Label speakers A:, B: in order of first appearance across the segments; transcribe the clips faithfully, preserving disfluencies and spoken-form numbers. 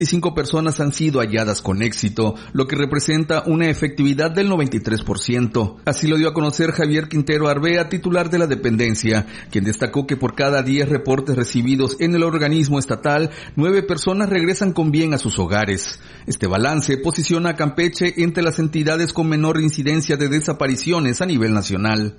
A: y cinco personas han sido halladas con éxito, lo que representa una efectividad del noventa y tres por ciento. Así lo dio a conocer Javier Quintero Arbea, titular de la dependencia, quien destacó que por cada diez reportes recibidos en el organismo estatal, nueve personas regresan con bien a sus hogares. Este balance posiciona a Campeche entre las entidades con menor incidencia de desapariciones a nivel nacional.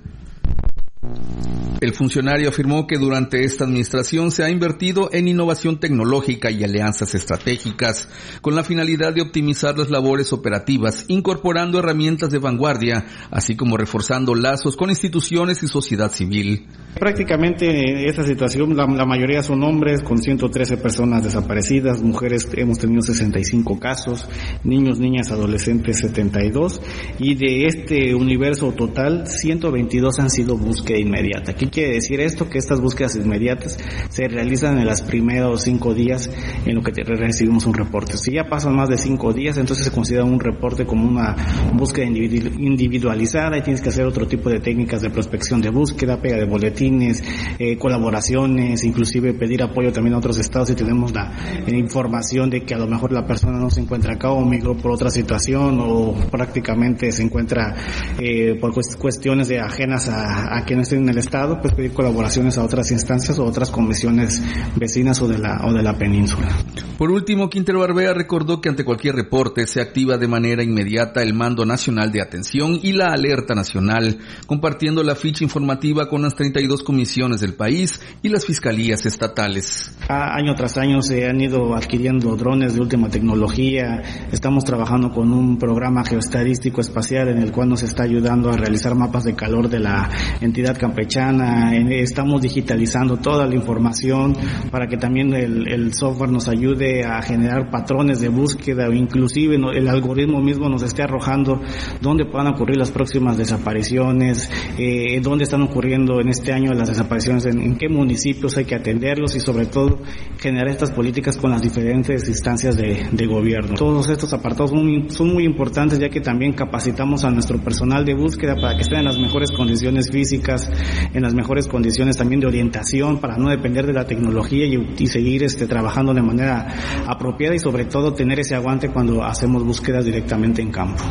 A: El funcionario afirmó que durante esta administración se ha invertido en innovación tecnológica y alianzas estratégicas, con la finalidad de optimizar las labores operativas, incorporando herramientas de vanguardia, así como reforzando lazos con instituciones y sociedad civil.
B: Prácticamente en esta situación la, la mayoría son hombres, con ciento trece personas desaparecidas, mujeres hemos tenido sesenta y cinco casos, niños, niñas, adolescentes setenta y dos, y de este universo total ciento veintidós han sido búsqueda inmediata. ¿Qué quiere decir esto? Que estas búsquedas inmediatas se realizan en los primeros cinco días en lo que te, recibimos un reporte. Si ya pasan más de cinco días, entonces se considera un reporte como una búsqueda individualizada y tienes que hacer otro tipo de técnicas de prospección de búsqueda, pega de boletines, eh, colaboraciones, inclusive pedir apoyo también a otros estados si tenemos la eh, información de que a lo mejor la persona no se encuentra acá o migró por otra situación o prácticamente se encuentra eh, por cuestiones de ajenas a, a quienes estén en el estado, pues pedir colaboraciones a otras instancias o otras comisiones vecinas o de la o de la península.
A: Por último, Quintero Arbea recordó que ante cualquier reporte se activa de manera inmediata el Mando Nacional de Atención y la Alerta Nacional, compartiendo la ficha informativa con las treinta y dos comisiones del país y las fiscalías estatales.
B: A, año tras año se han ido adquiriendo drones de última tecnología, estamos trabajando con un programa geoestadístico espacial en el cual nos está ayudando a realizar mapas de calor de la entidad campechana, estamos digitalizando toda la información para que también el, el software nos ayude a generar patrones de búsqueda o inclusive el algoritmo mismo nos esté arrojando dónde puedan ocurrir las próximas desapariciones, eh, dónde están ocurriendo en este año las desapariciones, en, en qué municipios hay que atenderlos y sobre todo generar estas políticas con las diferentes instancias de, de gobierno. Todos estos apartados son muy, son muy importantes ya que también capacitamos a nuestro personal de búsqueda para que estén en las mejores condiciones físicas, en las mejores condiciones también de orientación para no depender de la tecnología y, y seguir este, trabajando de manera apropiada y sobre todo tener ese aguante cuando hacemos búsquedas directamente en campo.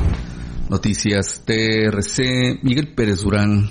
A: Noticias T R C, Miguel Pérez Durán.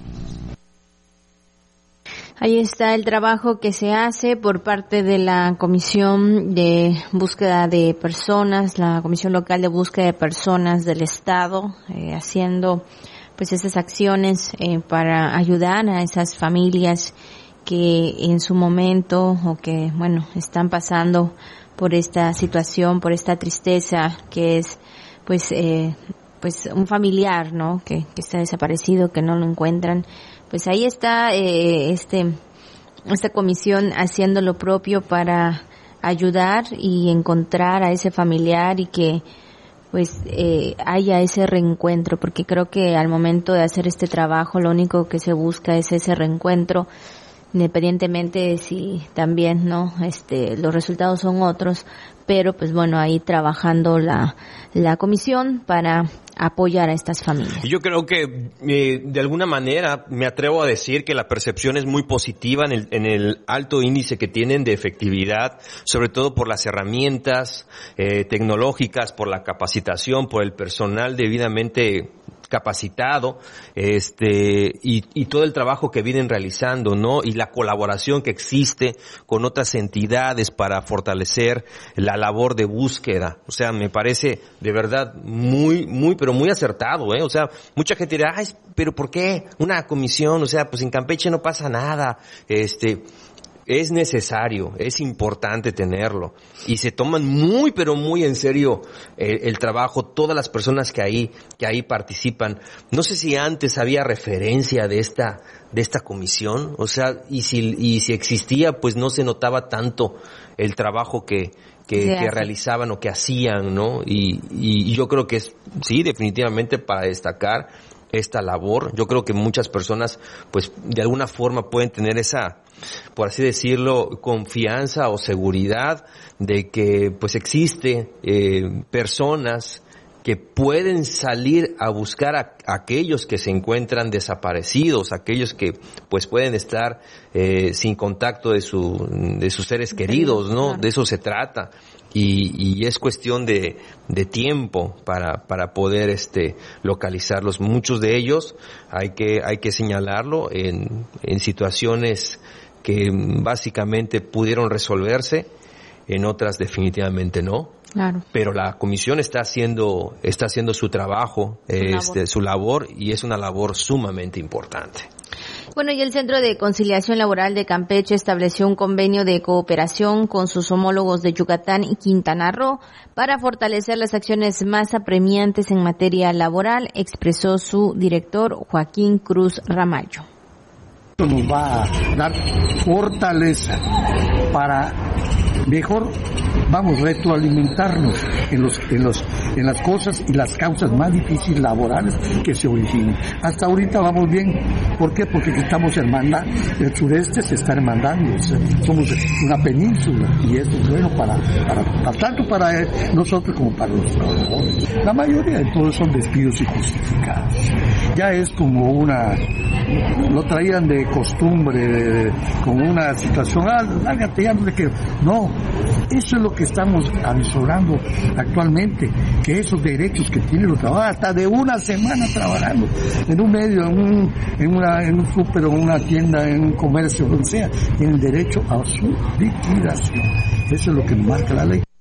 C: Ahí está el trabajo que se hace por parte de la Comisión de Búsqueda de Personas, la Comisión Local de Búsqueda de Personas del Estado, eh, haciendo pues esas acciones eh, para ayudar a esas familias que en su momento o que, bueno, están pasando por esta situación, por esta tristeza que es pues eh, pues un familiar, ¿no? Que, que está desaparecido, que no lo encuentran. Pues ahí está eh, este esta comisión haciendo lo propio para ayudar y encontrar a ese familiar y que pues eh, haya ese reencuentro, porque creo que al momento de hacer este trabajo lo único que se busca es ese reencuentro, independientemente de si también no este los resultados son otros, pero pues bueno, ahí trabajando la la comisión para apoyar a estas familias.
D: Yo creo que eh, de alguna manera me atrevo a decir que la percepción es muy positiva en el, en el alto índice que tienen de efectividad, sobre todo por las herramientas eh, tecnológicas, por la capacitación, por el personal debidamente capacitado, este, y, y todo el trabajo que vienen realizando, ¿no? Y la colaboración que existe con otras entidades para fortalecer la labor de búsqueda. O sea, me parece de verdad muy, muy, pero muy acertado, ¿eh? O sea, mucha gente dirá, ay, pero ¿por qué una comisión? O sea, pues en Campeche no pasa nada. Este, es necesario, es importante tenerlo. Y se toman muy, pero muy en serio el, el trabajo, todas las personas que ahí, que ahí participan. No sé si antes había referencia de esta, de esta comisión, o sea, y si, y si existía, pues no se notaba tanto el trabajo que, que, que realizaban o que hacían, ¿no? Y, y, y yo creo que es, sí, definitivamente para destacar esta labor. Yo creo que muchas personas, pues, de alguna forma pueden tener esa, por así decirlo, confianza o seguridad de que, pues, existe eh, personas que pueden salir a buscar a, a aquellos que se encuentran desaparecidos, aquellos que pues pueden estar eh, sin contacto de su de sus seres queridos, ¿no? De eso se trata. y, y es cuestión de, de tiempo para, para poder este, localizarlos. Muchos de ellos hay que, hay que señalarlo en, en situaciones que básicamente pudieron resolverse, en otras definitivamente no.
C: Claro.
D: Pero la comisión está haciendo, está haciendo su trabajo, su, este, labor. su labor, y es una labor sumamente importante.
C: Bueno, y el Centro de Conciliación Laboral de Campeche estableció un convenio de cooperación con sus homólogos de Yucatán y Quintana Roo para fortalecer las acciones más apremiantes en materia laboral, expresó su director Joaquín Cruz Ramallo.
E: Nos va a dar fortaleza para mejor, vamos, retroalimentarnos en los, en los, en las cosas y las causas más difíciles laborales que se originen. Hasta ahorita vamos bien. ¿Por qué? Porque estamos hermandando. El sureste se está hermandando. Somos una península y esto es bueno para, para, para tanto para nosotros como para los trabajadores. La mayoría de todos son despidos injustificados. Ya es como una, lo traían de costumbre, de, como una situación, ah, lárgate ya, no le quiero. No, eso es lo que estamos avisorando actualmente, que esos derechos que tienen los trabajadores, hasta de una semana trabajando en un medio, en un, en una, en un súper, en una tienda, en un comercio, donde sea, tienen derecho a su liquidación. Eso es lo que marca la ley.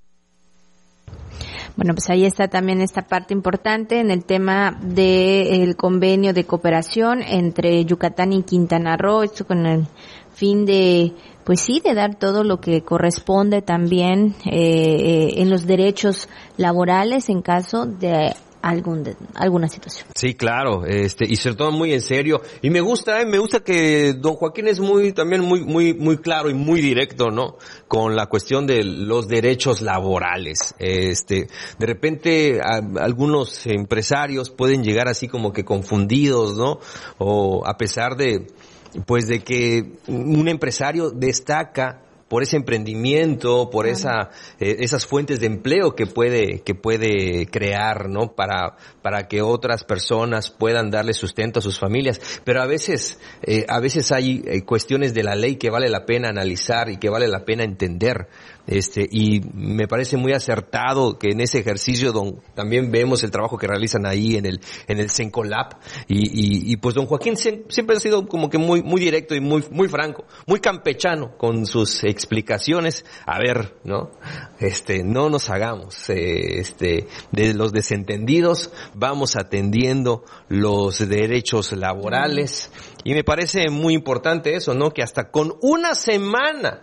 C: Bueno, pues ahí está también esta parte importante en el tema del convenio de cooperación entre Yucatán y Quintana Roo, esto con el fin de, pues sí, de dar todo lo que corresponde también eh, en los derechos laborales en caso de algún de, alguna situación.
D: Sí, claro, este y se lo toma muy en serio, y me gusta, eh, me gusta que don Joaquín es muy también muy muy muy claro y muy directo, ¿no? Con la cuestión de los derechos laborales. Este, de repente a, algunos empresarios pueden llegar así como que confundidos, ¿no? O a pesar de pues de que un empresario destaca por ese emprendimiento, por esa eh, esas fuentes de empleo que puede que puede crear, ¿no? Para para que otras personas puedan darle sustento a sus familias, pero a veces eh, a veces hay eh, cuestiones de la ley que vale la pena analizar y que vale la pena entender. Este, y me parece muy acertado que en ese ejercicio don, también vemos el trabajo que realizan ahí en el, en el Sencolab, y, y, y pues don Joaquín se, siempre ha sido como que muy, muy directo y muy, muy franco, muy campechano con sus explicaciones. A ver, ¿no? Este, no nos hagamos, eh, este, de los desentendidos, vamos atendiendo los derechos laborales, y me parece muy importante eso, ¿no? Que hasta con una semana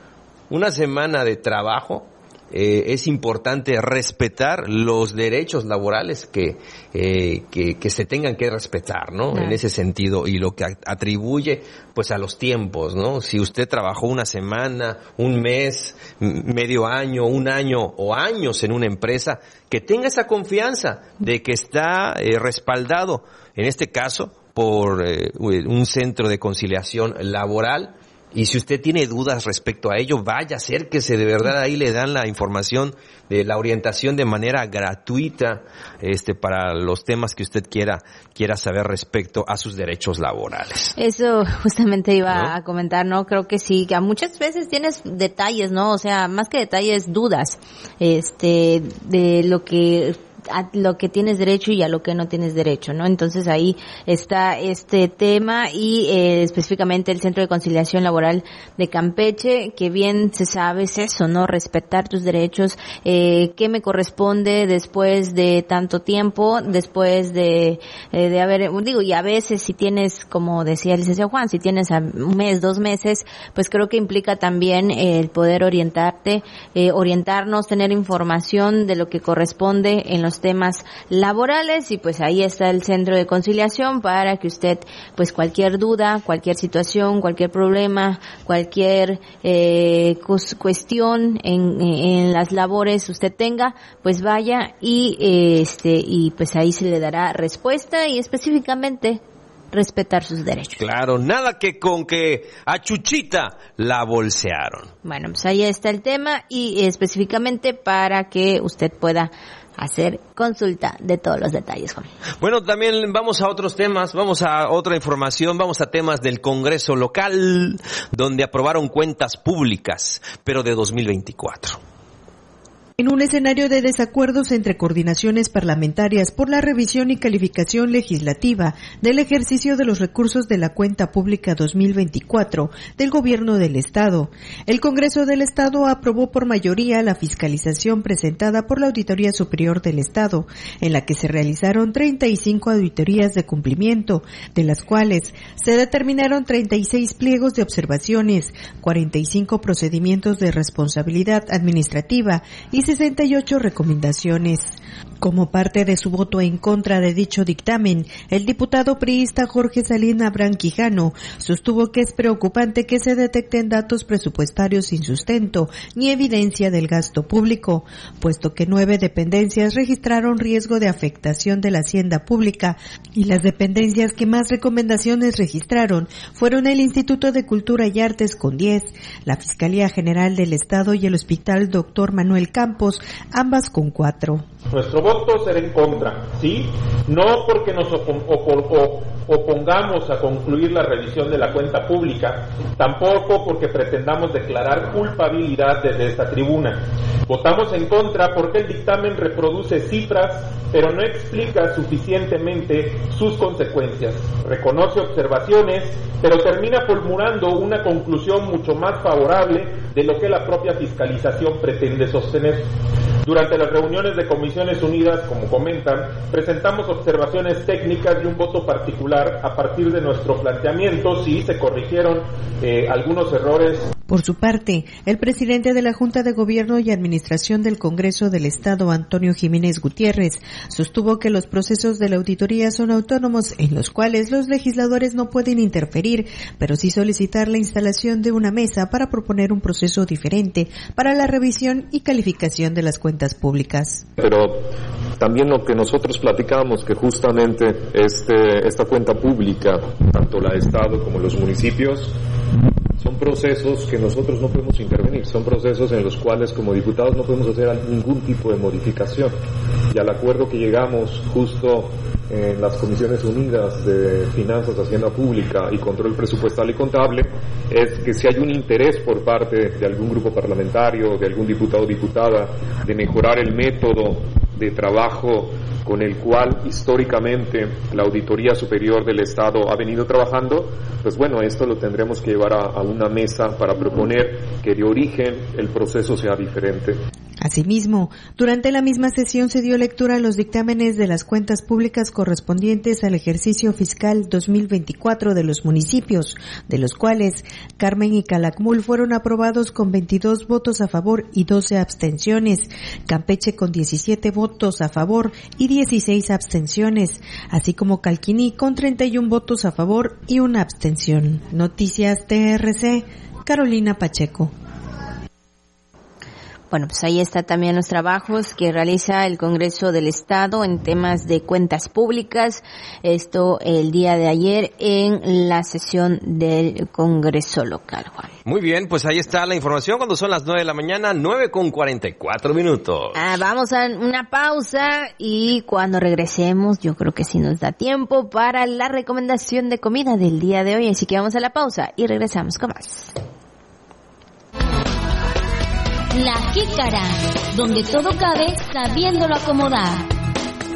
D: Una semana de trabajo, eh, es importante respetar los derechos laborales que, eh, que, que se tengan que respetar, ¿no? Ah. En ese sentido, y lo que atribuye, pues, a los tiempos, ¿no? Si usted trabajó una semana, un mes, medio año, un año o años en una empresa, que tenga esa confianza de que está eh, respaldado, en este caso, por eh, un centro de conciliación laboral. Y si usted tiene dudas respecto a ello, vaya, acérquese, de verdad, ahí le dan la información, de la orientación de manera gratuita, este, para los temas que usted quiera, quiera saber respecto a sus derechos laborales.
C: Eso justamente iba
D: ¿No?
C: a comentar, ¿no? Creo que sí, que muchas veces tienes detalles, ¿no? O sea, más que detalles, dudas, este, de lo que, a lo que tienes derecho y a lo que no tienes derecho, ¿no? Entonces ahí está este tema, y eh, específicamente el Centro de Conciliación Laboral de Campeche, que bien se sabe es eso, ¿no? Respetar tus derechos, eh, qué me corresponde después de tanto tiempo, después de eh, de haber, digo, y a veces si tienes, como decía el licenciado Juan, si tienes un mes, dos meses, pues creo que implica también eh, el poder orientarte, eh, orientarnos, tener información de lo que corresponde en los temas laborales, y pues ahí está el Centro de Conciliación para que usted, pues cualquier duda, cualquier situación, cualquier problema, cualquier eh, cuestión en, en las labores usted tenga, pues vaya y eh, este y pues ahí se le dará respuesta, y específicamente respetar sus derechos.
D: Claro, nada que con que a Chuchita la bolsearon.
C: Bueno, pues ahí está el tema, y específicamente para que usted pueda hacer consulta de todos los detalles, Juan.
D: Bueno, también vamos a otros temas, vamos a otra información, vamos a temas del Congreso local, donde aprobaron cuentas públicas, pero de dos mil veinticuatro.
F: En un escenario de desacuerdos entre coordinaciones parlamentarias por la revisión y calificación legislativa del ejercicio de los recursos de la cuenta pública dos mil veinticuatro del Gobierno del Estado, el Congreso del Estado aprobó por mayoría la fiscalización presentada por la Auditoría Superior del Estado, en la que se realizaron treinta y cinco auditorías de cumplimiento, de las cuales se determinaron treinta y seis pliegos de observaciones, cuarenta y cinco procedimientos de responsabilidad administrativa y sesenta y ocho recomendaciones. Como parte de su voto en contra de dicho dictamen, el diputado priista Jorge Salín Abrán Quijano sostuvo que es preocupante que se detecten datos presupuestarios sin sustento ni evidencia del gasto público, puesto que nueve dependencias registraron riesgo de afectación de la hacienda pública y las dependencias que más recomendaciones registraron fueron el Instituto de Cultura y Artes con diez, la Fiscalía General del Estado y el Hospital Doctor Manuel Campos, ambas con cuatro.
G: Nuestro voto será en contra, ¿sí? No porque nos opon- op- op- opongamos a concluir la revisión de la cuenta pública, tampoco porque pretendamos declarar culpabilidad desde esta tribuna. Votamos en contra porque el dictamen reproduce cifras, pero no explica suficientemente sus consecuencias. Reconoce observaciones, pero termina formulando una conclusión mucho más favorable de lo que la propia fiscalización pretende sostener. Durante las reuniones de Comisiones Unidas, como comentan, presentamos observaciones técnicas y un voto particular a partir de nuestro planteamiento, si se corrigieron eh, algunos errores.
F: Por su parte, el presidente de la Junta de Gobierno y Administración del Congreso del Estado, Antonio Jiménez Gutiérrez, sostuvo que los procesos de la auditoría son autónomos en los cuales los legisladores no pueden interferir, pero sí solicitar la instalación de una mesa para proponer un proceso diferente para la revisión y calificación de las cuentas públicas.
H: Pero también lo que nosotros platicamos, que justamente este, esta cuenta pública, tanto la de Estado como los municipios, son procesos que nosotros no podemos intervenir, son procesos en los cuales como diputados no podemos hacer ningún tipo de modificación. Y al acuerdo que llegamos justo en las Comisiones Unidas de Finanzas, Hacienda Pública y Control Presupuestal y Contable, es que si hay un interés por parte de algún grupo parlamentario, de algún diputado o diputada, de mejorar el método de trabajo con el cual históricamente la Auditoría Superior del Estado ha venido trabajando, pues bueno, esto lo tendremos que llevar a, a una mesa para proponer que de origen el proceso sea diferente.
F: Asimismo, durante la misma sesión se dio lectura a los dictámenes de las cuentas públicas correspondientes al ejercicio fiscal dos mil veinticuatro de los municipios, de los cuales Carmen y Calakmul fueron aprobados con veintidós votos a favor y doce abstenciones, Campeche con diecisiete votos a favor y dieciséis abstenciones, así como Calquiní con treinta y uno votos a favor y una abstención. Noticias T R C, Carolina Pacheco.
C: Bueno, pues ahí está también los trabajos que realiza el Congreso del Estado en temas de cuentas públicas. Esto el día de ayer en la sesión del Congreso local, Juan.
D: Muy bien, pues ahí está la información cuando son las nueve de la mañana, nueve con cuarenta y cuatro minutos.
C: Ah, vamos a una pausa y cuando regresemos, yo creo que sí nos da tiempo para la recomendación de comida del día de hoy. Así que vamos a la pausa y regresamos con más.
I: La Jícara, donde todo cabe sabiéndolo acomodar.